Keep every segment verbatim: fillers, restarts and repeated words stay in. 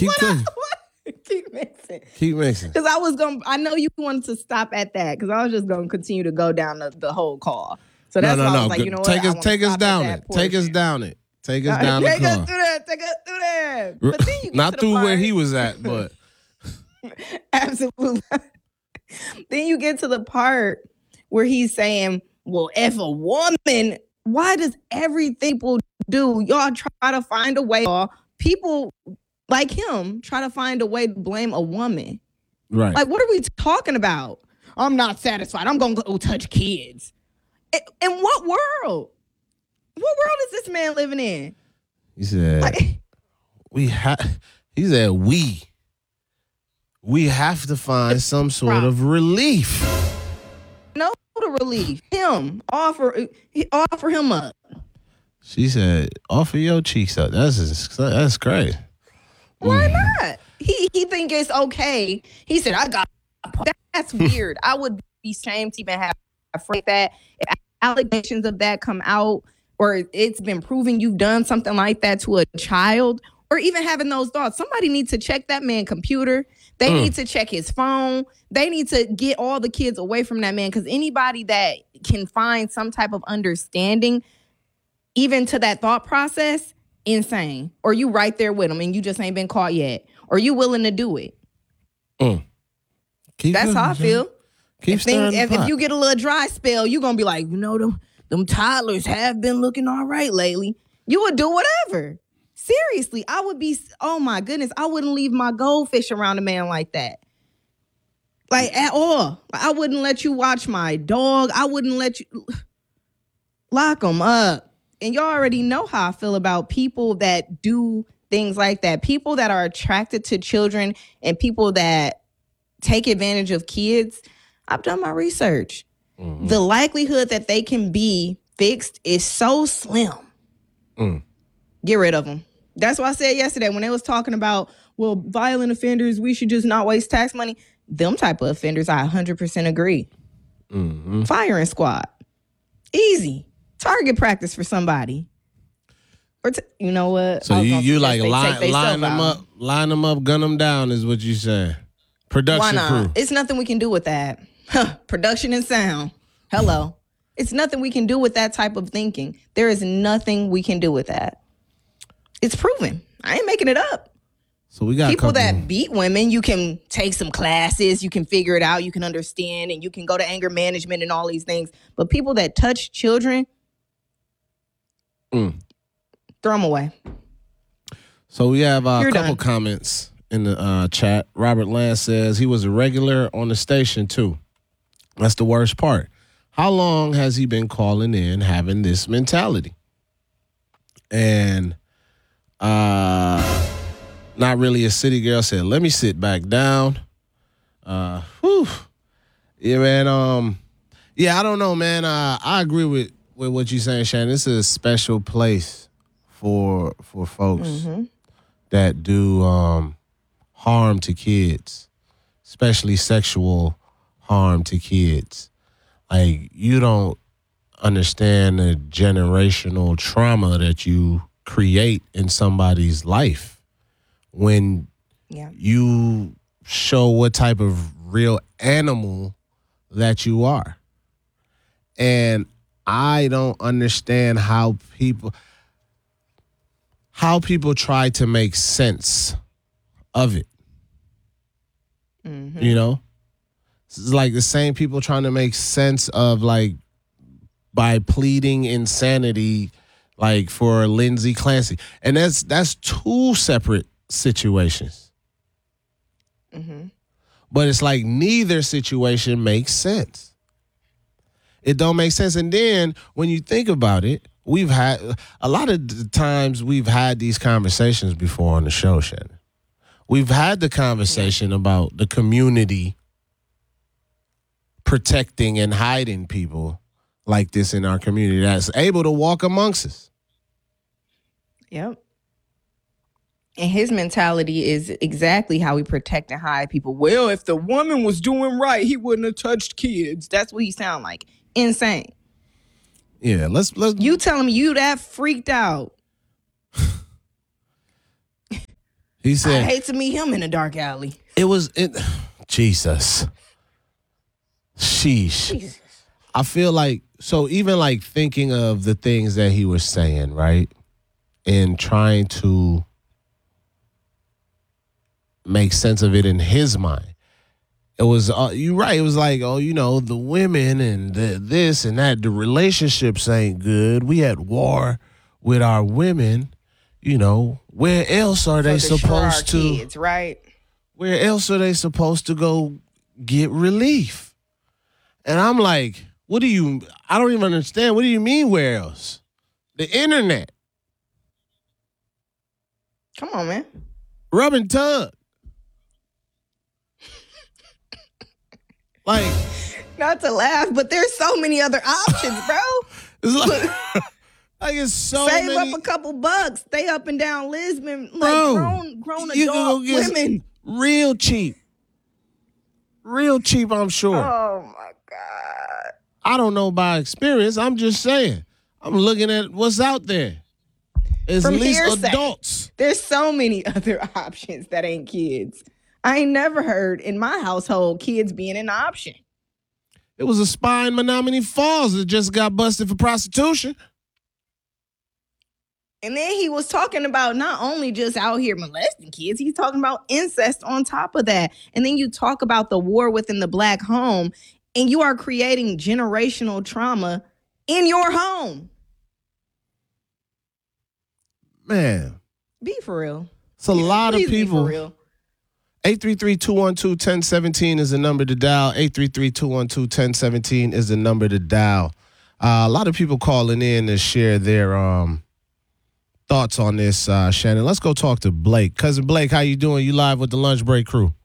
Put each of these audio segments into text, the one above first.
Keep what cooking. I, what? Keep mixing. Keep mixing. Because I was going to, I know you wanted to stop at that because I was just going to continue to go down the, the whole call. So that's no, no, why no. I was like, you know what? Take I us, wanna take us stop at down that it. Take us portion. down it. Take us down Take the us car. through that. Take us through that. But then you get Not to the through part, where he was at, but absolutely. Then you get to the part where he's saying, well, if a woman, why does everything people do? Y'all try to find a way. People like him try to find a way to blame a woman. right. Like, what are we talking about? I'm not satisfied. I'm going to go touch kids. In, in what world? What world is this man living in? He said, Like, we have, he said, we, we have to find some sort of relief. no to relief. Him. Offer, offer him up. She said, offer your cheeks up. That's just, that's crazy. Why Mm. not? He he think it's okay. He said, I got that's weird. I would be ashamed to even have afraid that if allegations of that come out or it's been proven you've done something like that to a child or even having those thoughts, somebody needs to check that man's computer. They Mm. need to check his phone. They need to get all the kids away from that man because anybody that can find some type of understanding even to that thought process, insane. Or you right there with him and you just ain't been caught yet. Or you willing to do it. Mm. Keep That's cooking, how I feel. Keep If, things, stirring the if, if pot. you get a little dry spell, you going to be like, you know, them, them toddlers have been looking all right lately. You would do whatever. Seriously, I would be, oh my goodness, I wouldn't leave my goldfish around a man like that. Like at all. I wouldn't let you watch my dog. I wouldn't let you lock them up. And y'all already know how I feel about people that do things like that. People that are attracted to children and people that take advantage of kids. I've done my research. Mm-hmm. The likelihood that they can be fixed is so slim. Mm. Get rid of them. That's what I said yesterday when they was talking about, well, violent offenders, we should just not waste tax money. Them type of offenders, I one hundred percent agree. Mm-hmm. Firing squad. Easy. Target practice for somebody. Or t- you know what? So you, you like they line, line them out. up, line them up, gun them down is what you saying. Production Why not? crew. It's nothing we can do with that. Huh. Production and sound. Hello. It's nothing we can do with that type of thinking. There is nothing we can do with that. It's proven. I ain't making it up. So we got people couple... that beat women. You can take some classes. You can figure it out. You can understand, and you can go to anger management and all these things. But people that touch children, mm. throw them away. So we have uh, a couple done. comments in the uh, chat. Robert Land says he was a regular on the station too. That's the worst part. How long has he been calling in having this mentality? And uh, not really a city girl said, let me sit back down. Uh, whew. Yeah, man. Um, yeah, I don't know, man. Uh, I agree with, with what you're saying, Shannon. This is a special place for for folks mm-hmm. that do um, harm to kids, especially sexual harm to kids. Like, you don't understand the generational trauma that you create in somebody's life when yeah. you show what type of real animal that you are. And I don't understand how people how people try to make sense of it. Mm-hmm. You know? It's like the same people trying to make sense of, like, by pleading insanity, like, for Lindsay Clancy. And that's that's two separate situations. Mm-hmm. But it's like neither situation makes sense. It don't make sense. And then when you think about it, we've had, a lot of the times we've had these conversations before on the show, Shannon. We've had the conversation yeah. about the community protecting and hiding people like this in our community that's able to walk amongst us. Yep. And his mentality is exactly how we protect and hide people. Well, if the woman was doing right, he wouldn't have touched kids. That's what he sound like. Insane. Yeah, let's let's You telling me you that freaked out. He said, I hate to meet him in a dark alley. It was, it, Jesus. Sheesh. Jesus. I feel like, so even like thinking of the things that he was saying, right? And trying to make sense of it in his mind. It was, uh, you're right. It was like, oh, you know, the women and the, this and that, the relationships ain't good. We at war with our women. You know, where else are they So supposed to? Kids, right? Where else are they supposed to go get relief? And I'm like, what do you? I don't even understand. What do you mean? Where else? The internet. Come on, man. Rub and tug. Like, not to laugh, but there's so many other options, bro. It's like, like it's so Save many. up a couple bucks, stay up and down Lisbon, like Bro, grown, grown you can adult go get women. Real cheap. Real cheap, I'm sure. Oh my God. I don't know by experience. I'm just saying. I'm looking at what's out there. At From least hearsay, adults. There's so many other options that ain't kids. I ain't never heard in my household kids being an option. It was a spy in Menominee Falls that just got busted for prostitution. And then he was talking about not only just out here molesting kids, he's talking about incest on top of that. And then you talk about the war within the black home, and you are creating generational trauma in your home. Man. Be for real. It's a lot of Please people. Be for real. eight three three, two one two, one zero one seven is the number to dial. eight three three, two one two, one zero one seven is the number to dial. Uh, a lot of people calling in to share their um, thoughts on this, uh, Shannon. Let's go talk to Blake. Cousin Blake, how you doing? You live with the Lunch Break crew.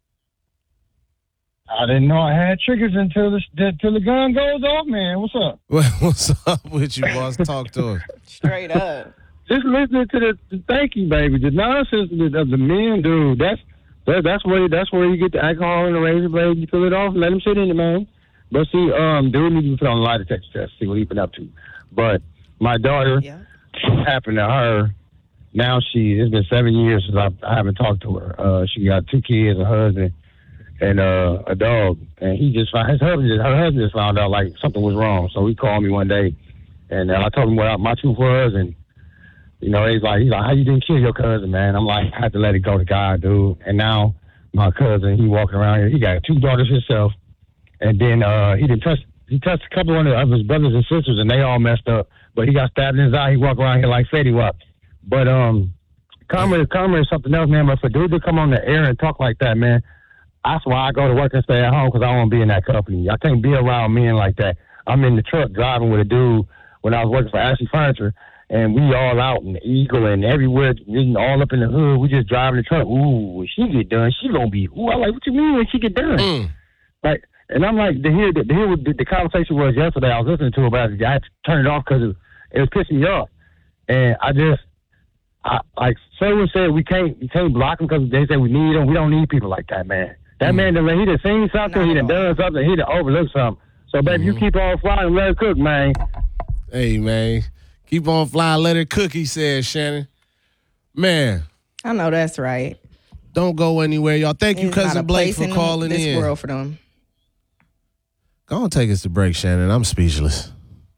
I didn't know I had triggers until the, until the gun goes off, man. What's up? Well, what's up with you, boss? Talk to us. Straight up. Just listening to the, the thank you, baby. The nonsense of the, of the men, dude. That's that, that's where that's where you get the alcohol and the razor blade. You fill it off, let him sit in it, man. But see, um, dude needs to put on a lie detector test, see what he's been up to. But my daughter, Yeah. happened to her. Now she, it's been seven years since I, I haven't talked to her. Uh, she got two kids, a husband, and uh, a dog. And he just found, his husband, just, her husband just found out like something was wrong. So he called me one day, and uh, I told him what my truth was, and you know, he's like, he's like, how you didn't kill your cousin, man? I'm like, I had to let it go to God, dude. And now my cousin, he walking around here, he got two daughters himself, and then uh, he didn't touch, he touched a couple of his brothers and sisters, and they all messed up. But he got stabbed in his eye. He walked around here like Fetty Wap. But um, karma, karma is something else, man. But for dude to come on the air and talk like that, man, that's why I go to work and stay at home, because I don't want to be in that company. I can't be around men like that. I'm in the truck driving with a dude when I was working for Ashley Furniture, and we all out in Eagle and everywhere, all up in the hood. We just driving the truck. Ooh, when she get done, she gonna be. Ooh, I'm like, what you mean when she get done? Mm. Like, and I'm like, to hear, to hear what the, the conversation was yesterday, I was listening to it, but I had to turn it off because it, it was pissing me off. And I just, I, like someone said, we can't, we can't block him because they say we need him. We don't need people like that, man. That mm. man, he done seen something, he done done something, he done overlooked something. So, baby, mm-hmm. you keep on flying and let it cook, man. Hey, man. Keep on flying, let it cook, he said, Shannon. Man. I know that's right. Don't go anywhere, y'all. Thank There's you, Cousin Blake, for in calling this in. This world for them. Go on, take us to break, Shannon. I'm speechless.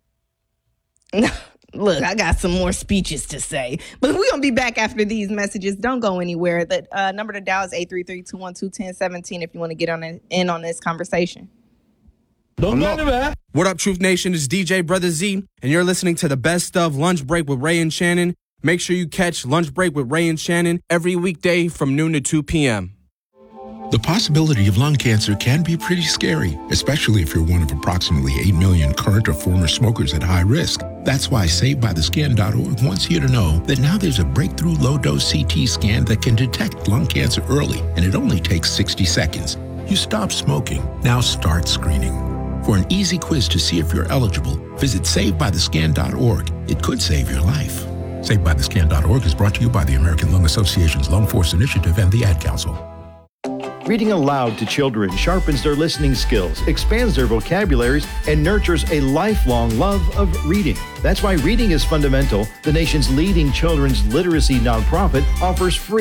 Look, I got some more speeches to say, but we're going to be back after these messages. Don't go anywhere. The uh, number to dial is eight three three, two one two, one zero one seven if you want to get on in, in on this conversation. Don't go anywhere. What up, Truth Nation? It's D J Brother Z, and you're listening to the best of Lunch Break with Ray and Shannon. Make sure you catch Lunch Break with Ray and Shannon every weekday from noon to two p.m. The possibility of lung cancer can be pretty scary, especially if you're one of approximately eight million current or former smokers at high risk. That's why Saved By The Skin dot org wants you to know that now there's a breakthrough low-dose C T scan that can detect lung cancer early, and it only takes sixty seconds. You stop smoking. Now start screening. For an easy quiz to see if you're eligible, visit Saved By The Skin dot org. It could save your life. Saved By The Skin dot org is brought to you by the American Lung Association's Lung Force Initiative and the Ad Council. Reading aloud to children sharpens their listening skills, expands their vocabularies, and nurtures a lifelong love of reading. That's why Reading is Fundamental, the nation's leading children's literacy nonprofit, offers free